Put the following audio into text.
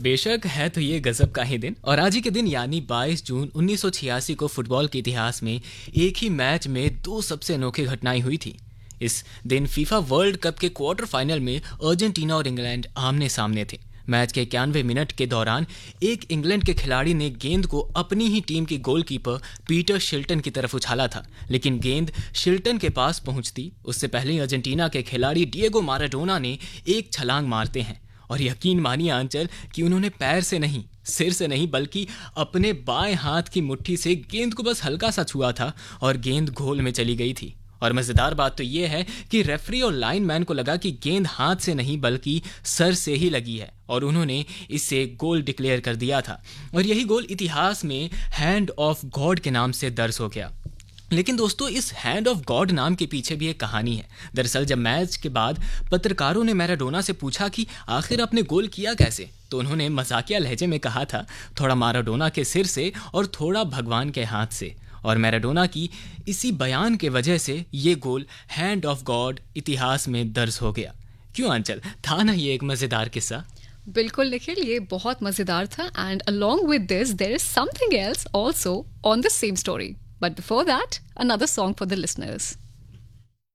बेशक है तो ये गजब का ही दिन। और आज ही के दिन यानी 22 जून 1986 को फुटबॉल के इतिहास में एक ही मैच में दो सबसे अनोखी घटनाएं हुई थी। इस दिन फीफा वर्ल्ड कप के क्वार्टर फाइनल में अर्जेंटीना और इंग्लैंड आमने सामने थे। मैच के 91 मिनट के दौरान एक इंग्लैंड के खिलाड़ी ने गेंद को अपनी ही टीम के गोलकीपर पीटर शिल्टन की तरफ उछाला था, लेकिन गेंद शिल्टन के पास पहुंचती उससे पहले ही अर्जेंटीना के खिलाड़ी डिएगो माराडोना ने एक छलांग मारते हैं। और यकीन मानिए आंचल कि उन्होंने पैर से नहीं, सिर से नहीं, बल्कि अपने बाएं हाथ की मुट्ठी से गेंद को बस हल्का सा छुआ था और गेंद गोल में चली गई थी। और मज़ेदार बात तो ये है कि रेफरी और लाइनमैन को लगा कि गेंद हाथ से नहीं बल्कि सर से ही लगी है और उन्होंने इसे गोल डिक्लेयर कर दिया था। और यही गोल इतिहास में हैंड ऑफ गॉड के नाम से दर्ज हो गया। लेकिन दोस्तों, इस हैंड ऑफ गॉड नाम के पीछे भी एक कहानी है। दरअसल जब मैच के बाद पत्रकारों ने मैराडोना से पूछा कि आखिर आपने गोल किया कैसे, तो उन्होंने मजाकिया लहजे में कहा था, थोड़ा मैराडोना के सिर से और थोड़ा भगवान के हाथ से। और मैराडोना की इसी बयान के वजह से ये गोल हैंड ऑफ गॉड इतिहास में दर्ज हो गया। क्यों आंचल, था ना ये एक मजेदार किस्सा? बिल्कुल निखिल, ये बहुत मजेदार था। And along with this there is something else also on the same story, but before that another song for the listeners.